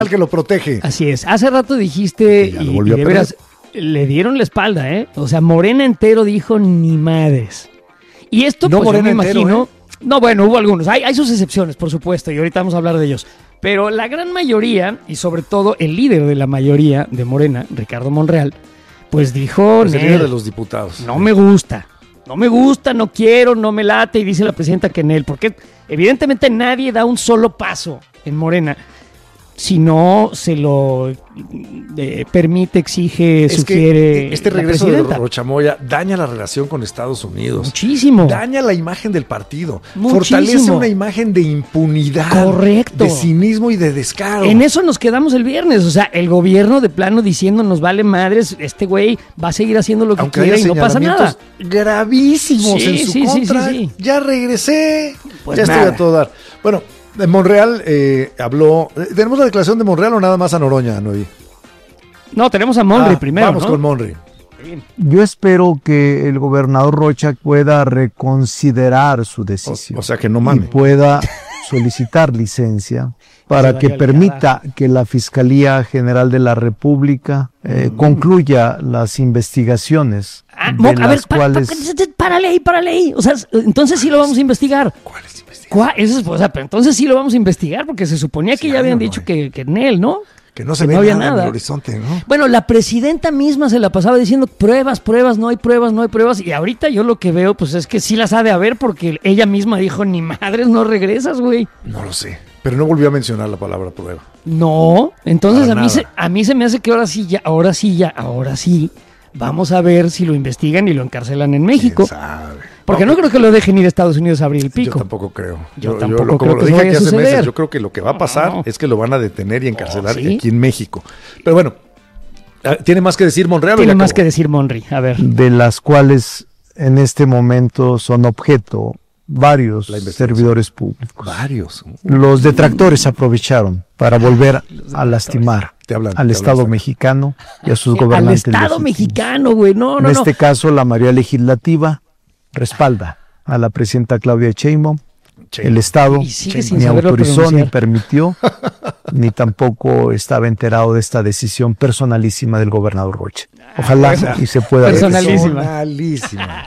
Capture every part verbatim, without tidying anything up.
El que lo protege. Así es. Hace rato dijiste, y, y de veras, le dieron la espalda, ¿eh? O sea, Morena entero dijo ni madres. Y esto, no, pues Morena yo me entero, imagino... ¿eh? No, bueno, hubo algunos. Hay, hay sus excepciones, por supuesto, y ahorita vamos a hablar de ellos. Pero la gran mayoría, y sobre todo el líder de la mayoría de Morena, Ricardo Monreal, pues dijo... Es el líder de los diputados. No me gusta. No me gusta, no quiero, no me late. Y dice la presidenta que en él. Porque evidentemente nadie da un solo paso en Morena si no se lo eh, permite, exige, es sugiere. Que este regreso de Rochamoya daña la relación con Estados Unidos. Muchísimo. Daña la imagen del partido. Muchísimo. Fortalece una imagen de impunidad. Correcto. De cinismo y de descaro. En eso nos quedamos el viernes. O sea, el gobierno de plano diciendo nos vale madres, este güey va a seguir haciendo lo que Aunque quiera y no pasa nada. Gravísimos sí, en su sí, contra. Sí, sí, sí. Ya regresé. Pues ya nada. estoy a todo dar. Bueno. De Monreal eh, habló... ¿Tenemos la declaración de Monreal o nada más a Noroña, Noy? No, tenemos a Monri ah, primero, Vamos ¿no? con Monri. Yo espero que el gobernador Rocha pueda reconsiderar su decisión. O, o sea, que no mame. Y pueda solicitar licencia para que permita que la Fiscalía General de la República eh, mm. concluya las investigaciones. Ah, de Mo, las a ver, cuales... pa, pa, párale ahí, párale ahí. O sea, entonces sí lo vamos a investigar. ¿Cuál es investigación? ¿Cuál? Eso es, o sea, pero entonces sí lo vamos a investigar porque se suponía que sí, ya habían no, dicho no. que, que en él, ¿no? Que no se que ve no había nada, nada en el horizonte, ¿no? Bueno, la presidenta misma se la pasaba diciendo pruebas, pruebas, no hay pruebas, no hay pruebas. Y ahorita yo lo que veo, pues es que sí las ha de haber porque ella misma dijo, ni madres, no regresas, güey. No lo sé, pero no volvió a mencionar la palabra prueba. No, entonces a mí, se, a mí se me hace que ahora sí, ya, ahora sí, ya, ahora sí, vamos a ver si lo investigan y lo encarcelan en México. ¿Quién sabe? Porque no, no creo que lo dejen ir a Estados Unidos a abrir el pico. Yo tampoco creo. Yo, yo tampoco yo, creo como que lo dije aquí hace suceder. meses, yo creo que lo que va a pasar no, no. es que lo van a detener y encarcelar oh, ¿sí? aquí en México. Pero bueno, ¿tiene más que decir Monreal? Tiene más que decir Monri, a ver. De las cuales en este momento son objeto varios servidores públicos. Varios. Los detractores aprovecharon para volver a lastimar te hablan, al te Estado hablan, mexicano y a sus gobernantes. Al Estado legítimos. mexicano, güey, no, no, En no. este caso, la mayoría legislativa respalda a la presidenta Claudia Sheinbaum. El Estado ni autorizó ni permitió, ni tampoco estaba enterado de esta decisión personalísima del gobernador Rocha. Ojalá ah, y se pueda personalísima. personalísima.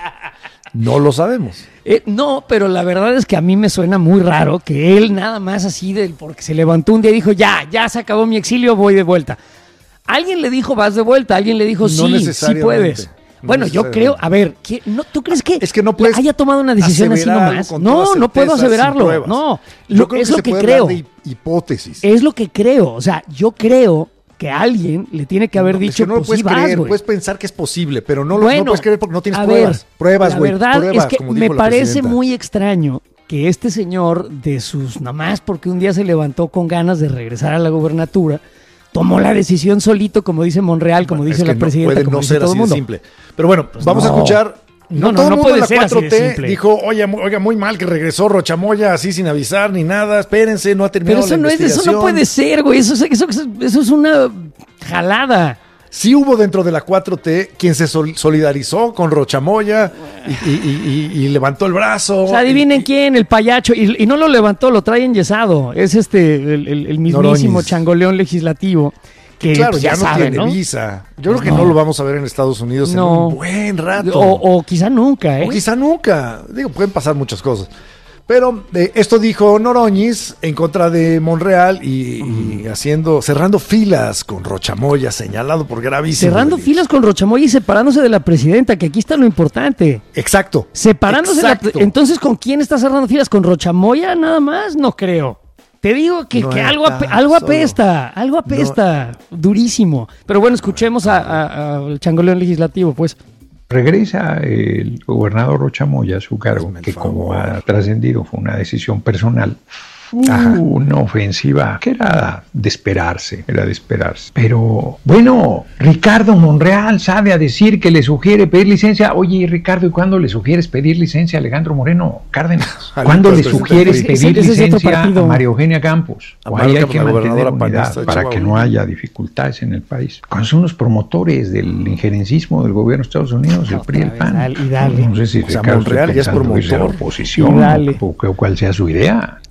No lo sabemos. Eh, no, pero la verdad es que a mí me suena muy raro que él nada más así, del porque se levantó un día y dijo, ya, ya se acabó mi exilio, voy de vuelta. Alguien le dijo, vas de vuelta, alguien le dijo, no sí, sí puedes. No bueno, yo creo, a ver, ¿qué, no, ¿tú crees que, es que no puedes haya tomado una decisión así nomás? No, no puedo aseverarlo. No, yo creo es que lo se que puede creo. hablar de hipótesis. Es lo que creo. O sea, yo creo que alguien le tiene que haber no, dicho, es que no lo pues puedes sí vas, creer, güey. puedes pensar que es posible, pero no lo bueno, no puedes creer porque no tienes a pruebas. Ver, pruebas, güey. La verdad pruebas, es que como me dijo parece presidenta. muy extraño que este señor, de sus nomás porque un día se levantó con ganas de regresar a la gubernatura, tomó la decisión solito, como dice Monreal, como bueno, dice es la que presidenta, no puede como no dice ser todo así el mundo. de simple. Pero bueno, pues vamos no. a escuchar. No, No, no, todo no el mundo puede en la ser cuatro así de T simple. dijo, oye, oiga, muy mal que regresó Rochamoya así sin avisar ni nada, espérense, no ha terminado Pero eso la no es, investigación. eso no puede ser, güey, eso, eso, eso, eso es una jalada. Sí hubo dentro de la cuatro T quien se sol- solidarizó con Rochamoya y, y, y, y, y levantó el brazo. O sea, adivinen y, quién, el payacho, y, y no lo levantó, lo trae enyesado, es este, el, el, el mismísimo Noroñis. changoleón legislativo. Que, claro, pues, ya, ya no sabe, tiene ¿no? visa. Yo creo que No. no lo vamos a ver en Estados Unidos No. en un buen rato. O, o quizá nunca, ¿eh? O quizá nunca. Digo, pueden pasar muchas cosas. Pero eh, esto dijo Noroñis en contra de Monreal y, y haciendo, cerrando filas con Rochamoya, señalado por gravísimo. Cerrando delito. filas con Rochamoya y separándose de la presidenta, que aquí está lo importante. Exacto. Separándose Exacto. de la, entonces, ¿con quién está cerrando filas? ¿Con Rochamoya nada más? No creo. Te digo que, No que está algo, ape, algo solo. apesta, algo apesta, no. Durísimo. Pero bueno, escuchemos al changoleón legislativo, pues. Regresa el gobernador Rochamoya a su cargo, que como ha trascendido fue una decisión personal. Ajá. Una ofensiva que era de esperarse, era de esperarse. Pero, bueno, Ricardo Monreal sale a decir que le sugiere pedir licencia. Oye, Ricardo, ¿y cuándo le sugieres pedir licencia a Alejandro Moreno Cárdenas? ¿Cuándo le sugieres ese, pedir ese licencia a María Eugenia Campos? A O ahí hay Campos, que la mantener unidad panista, para que no haya dificultades en el país. Cuando son los promotores del injerencismo del gobierno de Estados Unidos, el P R I y el P A N. Y dale. No sé si o sea, Ricardo Monreal ya es promotor. la oposición o, o cuál sea su idea.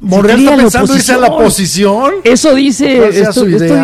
Monreal está pensando irse a la oposición. Eso dice, esto, esto